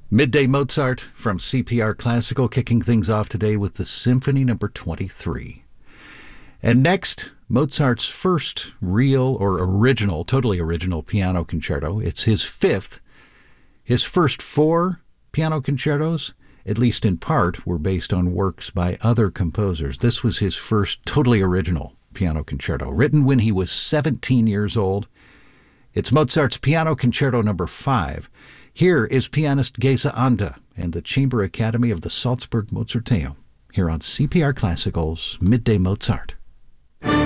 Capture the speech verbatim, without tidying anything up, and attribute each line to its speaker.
Speaker 1: Midday Mozart from C P R Classical, kicking things off today with the Symphony number twenty-three. And next, Mozart's first real or original, totally original piano concerto. It's his fifth. His first four piano concertos, at least in part, were based on works by other composers. This was his first totally original piano concerto, written when he was seventeen years old. It's Mozart's Piano Concerto number five. Here is pianist Geza Anda and the Chamber Academy of the Salzburg Mozarteum, here on C P R Classical's Midday Mozart.